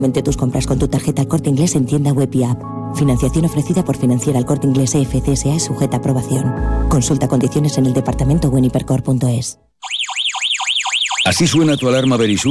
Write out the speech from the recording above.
Vente tus compras con tu tarjeta El Corte Inglés en tienda web y app. Financiación ofrecida por Financiera El Corte Inglés EFCSA es sujeta a aprobación. Consulta condiciones en el departamento o en hipercor.es. Así suena tu alarma Verisur